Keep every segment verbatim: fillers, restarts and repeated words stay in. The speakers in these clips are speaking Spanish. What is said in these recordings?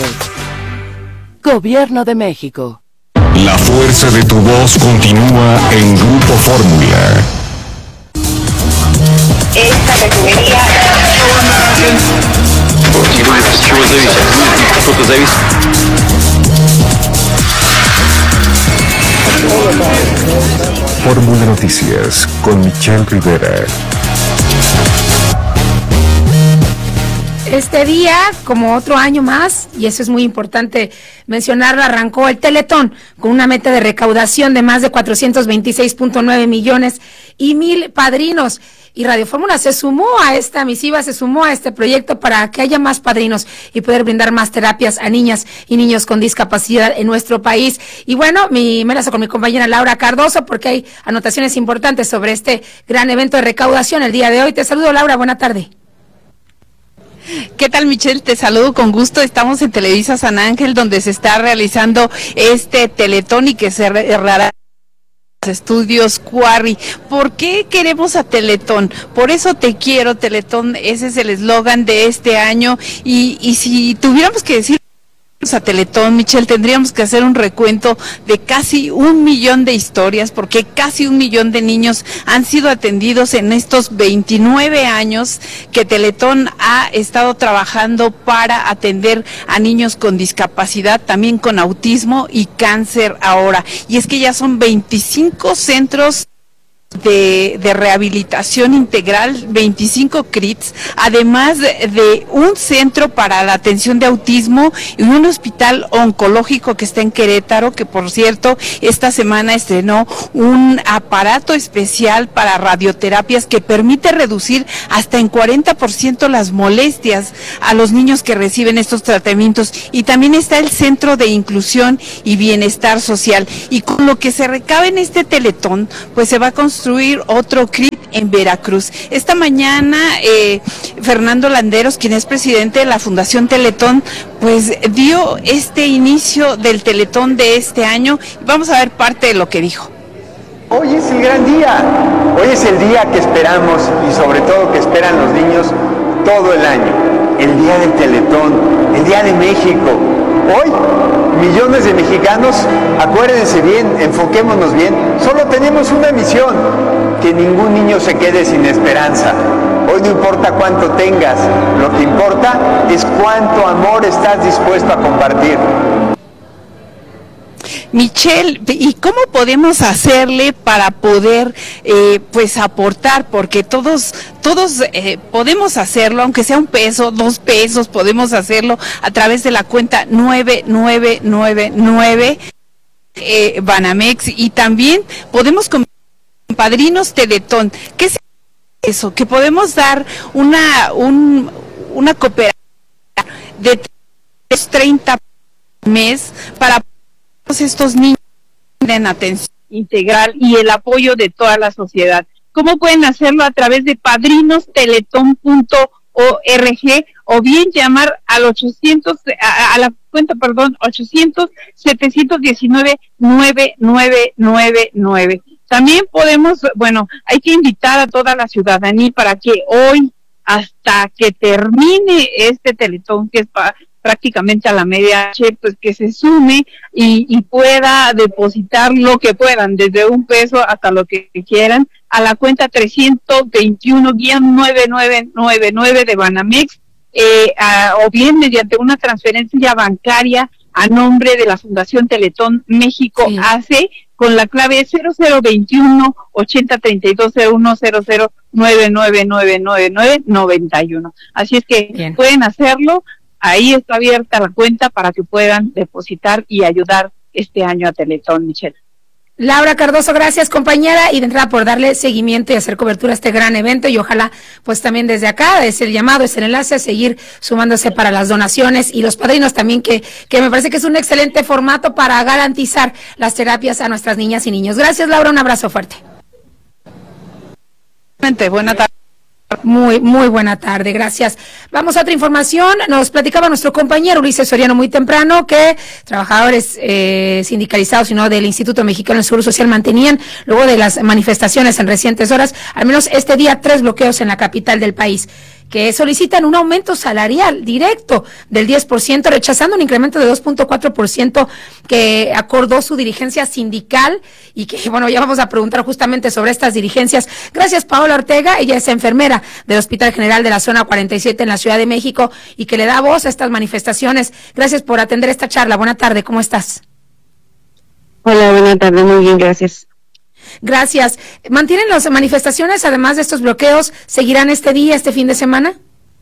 Estado. Gobierno de México. La fuerza de tu voz continúa en Grupo Fórmula. Esta refinería... Fórmula Noticias con Michelle Rivera. Este día, como otro año más, y eso es muy importante mencionarlo, arrancó el Teletón con una meta de recaudación de más de cuatrocientos veintiséis punto nueve millones y mil padrinos. Y Radio Fórmula se sumó a esta misiva, se sumó a este proyecto para que haya más padrinos y poder brindar más terapias a niñas y niños con discapacidad en nuestro país. Y bueno, mi, me lazo con mi compañera Laura Cardoso porque hay anotaciones importantes sobre este gran evento de recaudación el día de hoy. Te saludo, Laura, buena tarde. ¿Qué tal, Michelle? Te saludo con gusto. Estamos en Televisa San Ángel, donde se está realizando este Teletón y que se cerrará Estudios Quarry. ¿Por qué queremos a Teletón? Por eso te quiero, Teletón. Ese es el eslogan de este año. Y, y si tuviéramos que decir a Teletón, Michelle, tendríamos que hacer un recuento de casi un millón de historias, porque casi un millón de niños han sido atendidos en estos veintinueve años que Teletón ha estado trabajando para atender a niños con discapacidad, también con autismo y cáncer ahora. Y es que ya son veinticinco centros De, de rehabilitación integral, veinticinco C R I Ts, además de, de un centro para la atención de autismo y un hospital oncológico que está en Querétaro, que por cierto esta semana estrenó un aparato especial para radioterapias que permite reducir hasta en cuarenta por ciento las molestias a los niños que reciben estos tratamientos. Y también está el Centro de Inclusión y Bienestar Social, y con lo que se recabe en este Teletón, pues se va a construir construir otro C R I T en Veracruz. Esta mañana eh, Fernando Landeros, quien es presidente de la Fundación Teletón, pues dio este inicio del Teletón de este año. Vamos a ver parte de lo que dijo. Hoy es el gran día, hoy es el día que esperamos y sobre todo que esperan los niños todo el año, el día del Teletón, el día de México. Hoy, millones de mexicanos, acuérdense bien, enfoquémonos bien, solo tenemos una misión, que ningún niño se quede sin esperanza. Hoy no importa cuánto tengas, lo que importa es cuánto amor estás dispuesto a compartir. Michelle, ¿y cómo podemos hacerle para poder eh, pues aportar? Porque todos todos eh, podemos hacerlo, aunque sea un peso, dos pesos, podemos hacerlo a través de la cuenta nueve nueve nueve nueve eh, Banamex, y también podemos con padrinos Teletón. ¿Qué es eso? Que podemos dar una un, una cooperación de treinta mes para estos niños en atención integral y el apoyo de toda la sociedad. ¿Cómo pueden hacerlo? A través de padrinos teletón punto org o bien llamar al ochocientos a, a la cuenta, perdón, ochocientos setecientos diecinueve nueve nueve nueve nueve. También podemos, bueno, hay que invitar a toda la ciudadanía para que hoy, hasta que termine este Teletón, que es para prácticamente a la medianoche, pues que se sume y, y pueda depositar lo que puedan, desde un peso hasta lo que quieran, a la cuenta trescientos veintiuno nueve nueve nueve nueve de Banamex, eh, a, o bien mediante una transferencia bancaria a nombre de la Fundación Teletón México, sí. A C, con la clave cero cero veintiuno ochenta treinta y dos cero uno cero cero nueve nueve nueve nueve nueve noventa y uno. Así es que bien, pueden hacerlo. Ahí está abierta la cuenta para que puedan depositar y ayudar este año a Teletón, Michelle. Laura Cardoso, gracias, compañera, y de entrada por darle seguimiento y hacer cobertura a este gran evento, y ojalá pues también desde acá es el llamado, es el enlace a seguir sumándose para las donaciones y los padrinos también, que, que me parece que es un excelente formato para garantizar las terapias a nuestras niñas y niños. Gracias, Laura, un abrazo fuerte. Buena tarde. Muy, muy buena tarde, gracias. Vamos a otra información. Nos platicaba nuestro compañero Ulises Soriano muy temprano que trabajadores eh, sindicalizados y no del Instituto Mexicano del Seguro Social mantenían, luego de las manifestaciones en recientes horas, al menos este día, tres bloqueos en la capital del país. que solicitan un aumento salarial directo del diez por ciento, rechazando un incremento de dos punto cuatro por ciento que acordó su dirigencia sindical, y que, bueno, ya vamos a preguntar justamente sobre estas dirigencias. Gracias, Paola Ortega. Ella es enfermera del Hospital General de la Zona cuarenta y siete en la Ciudad de México y que le da voz a estas manifestaciones. Gracias por atender esta charla. Buena tarde, ¿cómo estás? Hola, buena tarde, muy bien, gracias. Gracias. ¿Mantienen las manifestaciones, además de estos bloqueos, seguirán este día, este fin de semana?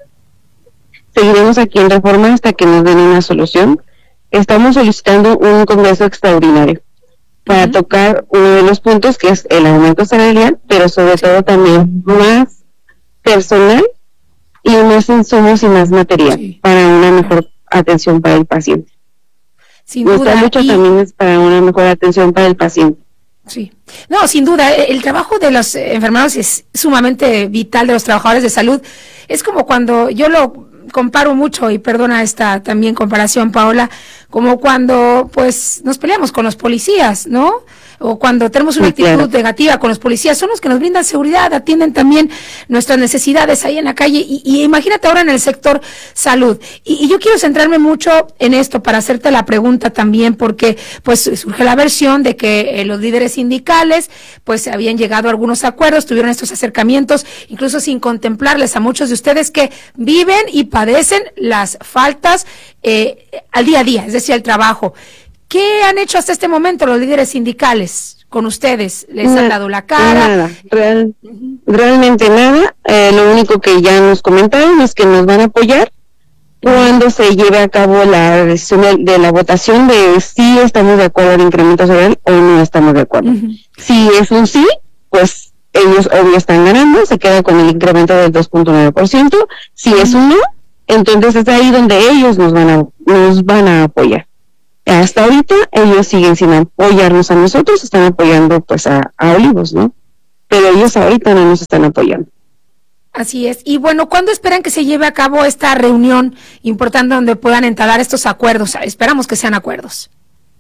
Seguiremos aquí en Reforma hasta que nos den una solución. Estamos solicitando un congreso extraordinario para uh-huh. tocar uno de los puntos, que es el aumento salarial, pero sobre todo también más personal y más insumos y más material sí. para una mejor atención para el paciente. Sin Nuestra duda. lucha y... también es para una mejor atención para el paciente. Sí, no, sin duda, el trabajo de los enfermeros es sumamente vital, de los trabajadores de salud. Es como cuando, yo lo comparo mucho, y perdona esta también comparación, Paola, como cuando pues nos peleamos con los policías, ¿no? O cuando tenemos una sí, actitud claro. negativa con los policías, son los que nos brindan seguridad, atienden también nuestras necesidades ahí en la calle, y, y imagínate ahora en el sector salud. Y, y yo quiero centrarme mucho en esto para hacerte la pregunta también, porque pues surge la versión de que eh, los líderes sindicales pues habían llegado a algunos acuerdos, tuvieron estos acercamientos, incluso sin contemplarles a muchos de ustedes que viven y padecen las faltas eh, al día a día, es decir, el trabajo. ¿Qué han hecho hasta este momento los líderes sindicales con ustedes? ¿Les nada, han dado la cara? Nada, Real, uh-huh. realmente nada. Eh, lo único que ya nos comentaron es que nos van a apoyar uh-huh. cuando se lleve a cabo la decisión de, de la votación de si estamos de acuerdo al incremento salarial o no estamos de acuerdo. Uh-huh. Si es un sí, pues ellos obvio están ganando, se queda con el incremento del dos punto nueve por ciento. Si uh-huh. es un no, entonces es ahí donde ellos nos van a, nos van a apoyar. Hasta ahorita ellos siguen sin apoyarnos a nosotros, están apoyando pues a, a Olivos, ¿no? Pero ellos ahorita no nos están apoyando. Así es. Y bueno, ¿cuándo esperan que se lleve a cabo esta reunión importante donde puedan entablar estos acuerdos? Esperamos que sean acuerdos.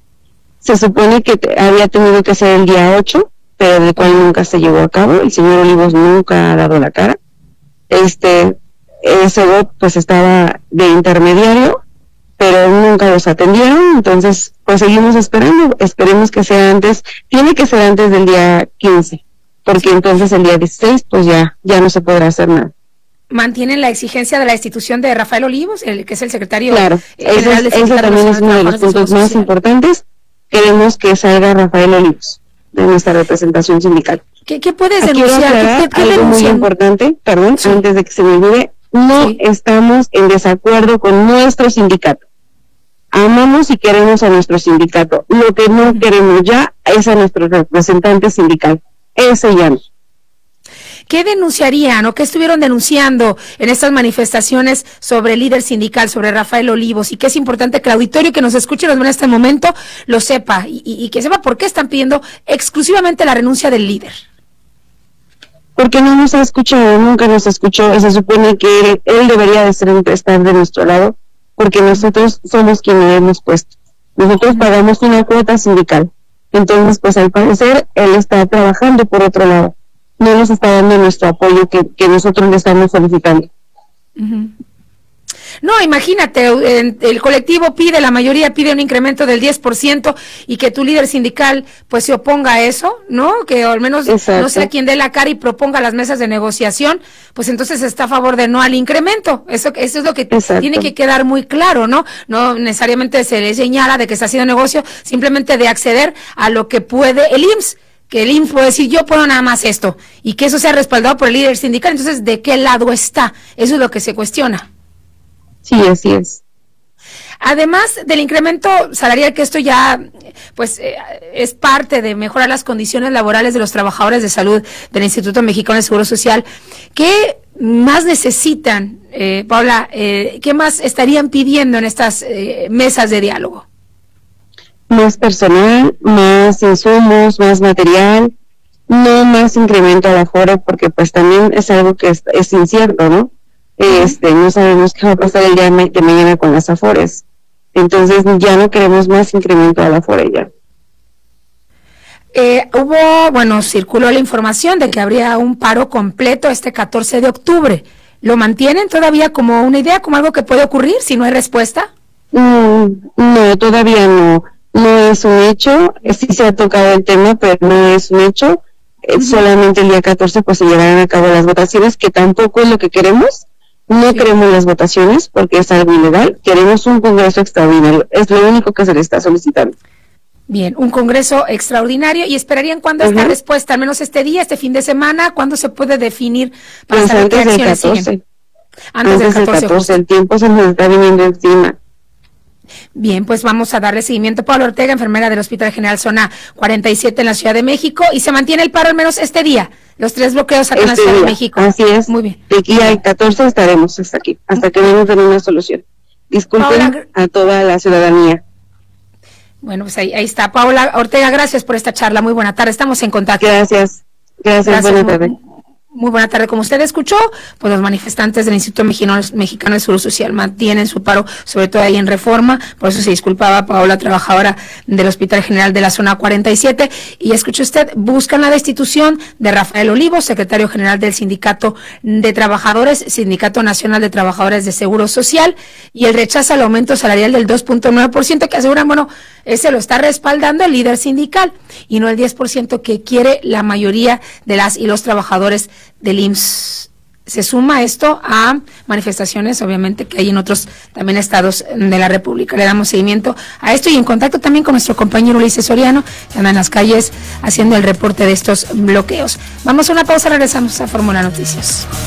Se supone que te, había tenido que ser el día ocho, pero del cual nunca se llevó a cabo. El señor Olivos nunca ha dado la cara. Este, ese bot pues estaba de intermediario, pero nunca los atendieron, entonces pues seguimos esperando, esperemos que sea antes, tiene que ser antes del día quince, porque entonces el día dieciséis pues ya, ya no se podrá hacer nada. ¿Mantienen la exigencia de la institución de Rafael Olivos, el que es el secretario claro, general ese, de ese también es uno de los puntos más importantes, queremos que salga Rafael Olivos de nuestra representación sindical. ¿Qué, qué puedes Aquí denunciar? ¿Qué, qué algo denuncian? muy importante, perdón, sí. antes de que se me olvide, no sí. estamos en desacuerdo con nuestro sindicato. Amamos y queremos a nuestro sindicato. Lo que no queremos ya es a nuestro representante sindical. Ese ya no. ¿Qué denunciarían o qué estuvieron denunciando en estas manifestaciones sobre el líder sindical, sobre Rafael Olivos? Y que es importante que el auditorio que nos escuche en este momento lo sepa y, y, y que sepa por qué están pidiendo exclusivamente la renuncia del líder. Porque no nos ha escuchado, nunca nos escuchó. Se supone que él, él debería de ser, estar de nuestro lado, porque nosotros somos quienes lo hemos puesto. Nosotros pagamos una cuota sindical. Entonces, pues al parecer, él está trabajando por otro lado. No nos está dando nuestro apoyo que, que nosotros le estamos solicitando. Uh-huh. No, imagínate, el, el colectivo pide, la mayoría pide un incremento del diez por ciento y que tu líder sindical pues se oponga a eso, ¿no? Que al menos Exacto. no sea quien dé la cara y proponga las mesas de negociación, pues entonces está a favor de no al incremento. Eso, eso es lo que Exacto. tiene que quedar muy claro, ¿no? No necesariamente se le señala de que está haciendo negocio, simplemente de acceder a lo que puede el I M S S. Que el I M S S puede decir, yo puedo nada más esto, y que eso sea respaldado por el líder sindical. Entonces, ¿de qué lado está? Eso es lo que se cuestiona. Sí, así es. Además del incremento salarial, que esto ya pues eh, es parte de mejorar las condiciones laborales de los trabajadores de salud del Instituto Mexicano de Seguro Social, ¿qué más necesitan, eh, Paula? Eh, ¿Qué más estarían pidiendo en estas eh, mesas de diálogo? Más personal, más insumos, más material, no más incremento al aforo, porque pues también es algo que es, es incierto, ¿no? Este, no sabemos qué va a pasar el día de mañana con las afores. Entonces ya no queremos más incremento al aforo ya. Eh, hubo, bueno, circuló la información de que habría un paro completo este catorce de octubre, ¿Lo mantienen todavía como una idea, como algo que puede ocurrir si no hay respuesta? Mm, no, todavía no. No es un hecho. Sí se ha tocado el tema, pero no es un hecho. Uh-huh. Solamente el día catorce pues se llevarán a cabo las votaciones, que tampoco es lo que queremos. No sí. queremos las votaciones porque es algo ilegal. Queremos un congreso extraordinario. Es lo único que se le está solicitando. Bien, un congreso extraordinario. ¿Y esperarían cuándo uh-huh. esta respuesta? Al menos este día, este fin de semana. ¿Cuándo se puede definir para pues saber qué antes acciones del catorce. siguen? Antes, antes del catorce. catorce el tiempo se nos está viniendo encima. Bien, pues vamos a darle seguimiento. Paula Ortega, enfermera del Hospital General Zona cuarenta y siete en la Ciudad de México, y se mantiene el paro al menos este día, los tres bloqueos acá este en la Ciudad día. de México. Así es. Muy bien. De aquí al catorce estaremos hasta aquí, hasta que vengan a una solución. Disculpen Paula, a toda la ciudadanía. Bueno, pues ahí, ahí está. Paula Ortega, gracias por esta charla. Muy buena tarde. Estamos en contacto. Gracias. Gracias. Gracias. Buena tarde. Muy, muy buena tarde. Como usted escuchó, pues los manifestantes del Instituto Mexicano, Mexicano de Seguro Social mantienen su paro, sobre todo ahí en Reforma. Por eso se disculpaba Paola, trabajadora del Hospital General de la Zona cuarenta y siete. Y escuche usted, buscan la destitución de Rafael Olivo, secretario general del Sindicato de Trabajadores, Sindicato Nacional de Trabajadores de Seguro Social, y el rechazo al aumento salarial del dos punto nueve por ciento, que aseguran, bueno, ese lo está respaldando el líder sindical, y no el diez por ciento que quiere la mayoría de las y los trabajadores del I M S S. Se suma esto a manifestaciones, obviamente, que hay en otros también estados de la República. Le damos seguimiento a esto y en contacto también con nuestro compañero Ulises Soriano, que anda en las calles haciendo el reporte de estos bloqueos. Vamos a una pausa, regresamos a Fórmula Noticias.